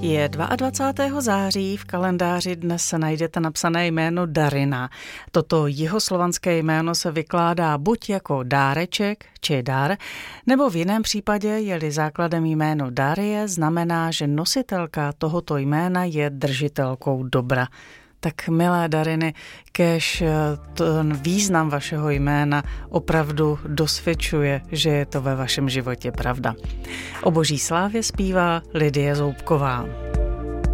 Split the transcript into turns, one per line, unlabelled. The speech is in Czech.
Je 22. září, v kalendáři dnes najdete napsané jméno Darina. Toto jihoslovanské jméno se vykládá buď jako dáreček či dar, nebo v jiném případě, je-li základem jméno Darie, znamená, že nositelka tohoto jména je držitelkou dobra. Tak milé Dariny, kéž ten význam vašeho jména opravdu dosvědčuje, že je to ve vašem životě pravda. O boží slávě zpívá Lidie Zoubková.